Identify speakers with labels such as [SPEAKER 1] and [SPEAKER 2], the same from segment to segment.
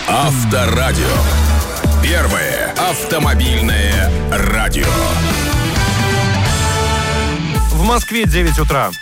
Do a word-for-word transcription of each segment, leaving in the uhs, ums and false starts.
[SPEAKER 1] Авторадио. Первое автомобильное радио.
[SPEAKER 2] В Москве девять утра.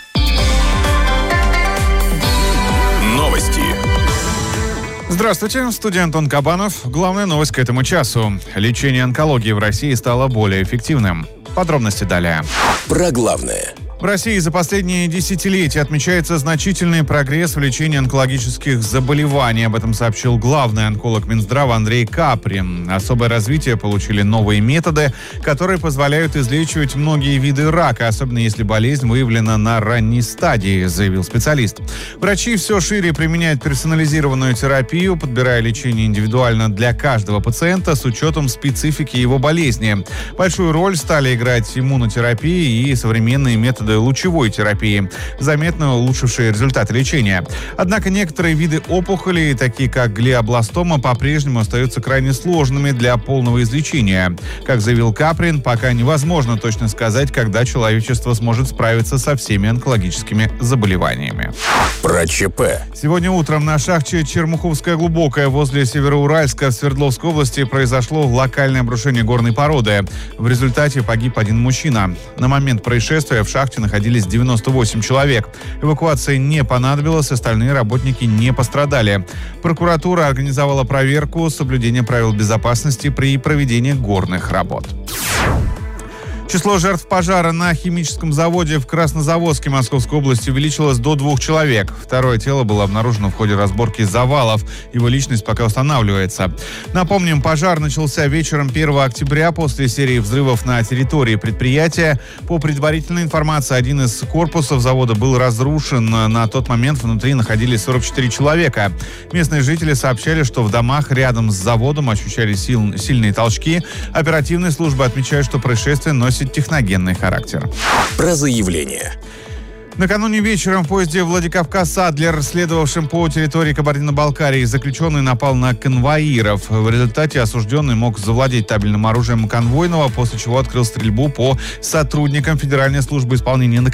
[SPEAKER 1] Новости.
[SPEAKER 3] Здравствуйте, в студии Антон Кабанов. Главная новость к этому часу. Лечение онкологии в России стало более эффективным. Подробности далее.
[SPEAKER 1] Про главное.
[SPEAKER 3] В России за последние десятилетия отмечается значительный прогресс в лечении онкологических заболеваний. Об этом сообщил главный онколог Минздрава Андрей Каприн. Особое развитие получили новые методы, которые позволяют излечивать многие виды рака, особенно если болезнь выявлена на ранней стадии, заявил специалист. Врачи все шире применяют персонализированную терапию, подбирая лечение индивидуально для каждого пациента с учетом специфики его болезни. Большую роль стали играть иммунотерапия и современные методы лучевой терапии, заметно улучшившие результаты лечения. Однако некоторые виды опухолей, такие как глиобластома, по-прежнему остаются крайне сложными для полного излечения. Как заявил Каприн, пока невозможно точно сказать, когда человечество сможет справиться со всеми онкологическими заболеваниями.
[SPEAKER 1] Про ЧП.
[SPEAKER 3] Сегодня утром на шахте Чермуховская глубокая возле Североуральска в Свердловской области произошло локальное обрушение горной породы. В результате погиб один мужчина. На момент происшествия в шахте находились девяносто восемь человек. Эвакуация не понадобилась, остальные работники не пострадали. Прокуратура организовала проверку соблюдения правил безопасности при проведении горных работ. Число жертв пожара на химическом заводе в Краснозаводске Московской области увеличилось до двух человек. Второе тело было обнаружено в ходе разборки завалов. Его личность пока устанавливается. Напомним, пожар начался вечером первого октября после серии взрывов на территории предприятия. По предварительной информации, один из корпусов завода был разрушен. На тот момент внутри находились сорок четыре человека. Местные жители сообщали, что в домах рядом с заводом ощущали сил, сильные толчки. Оперативные службы отмечают, что происшествие носит техногенный характер.
[SPEAKER 1] Про заявление.
[SPEAKER 3] Накануне вечером в поезде Владикавказ-Адлер, следовавшем по территории Кабардино-Балкарии, заключенный напал на конвоиров. В результате осужденный мог завладеть табельным оружием конвойного, после чего открыл стрельбу по сотрудникам Федеральной службы исполнения наказания.